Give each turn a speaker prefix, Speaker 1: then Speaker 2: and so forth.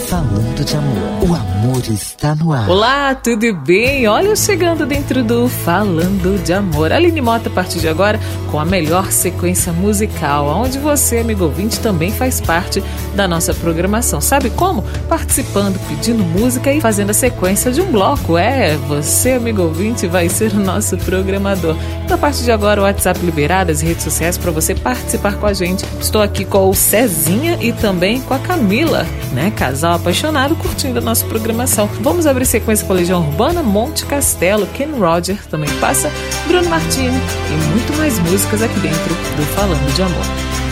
Speaker 1: Falando de Amor. O amor está no ar.
Speaker 2: Olá, tudo bem? Olha eu chegando dentro do Falando de Amor. Aline Mota, a partir de agora, com a melhor sequência musical, onde você, amigo ouvinte, também faz parte da nossa programação. Sabe como? Participando, pedindo música e fazendo a sequência de um bloco. Você, amigo ouvinte, vai ser o nosso programador. Então, a partir de agora, o WhatsApp liberado, as redes sociais para você participar com a gente. Estou aqui com o Cezinha e também com a Camila, né? Casal apaixonado, curtindo a nossa programação. Vamos abrir sequência com a Legião Urbana, Monte Castelo, Ken Roger também passa, Bruno Martini e muito mais músicas aqui dentro do Falando de Amor.